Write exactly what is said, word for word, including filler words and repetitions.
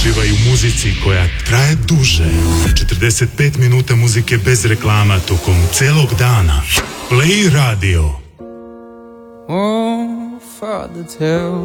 Uživaju u muzici koja traje duže. četrdeset pet minuta muzike bez reklama tokom celog dana. Play Radio. Oh, Father, tell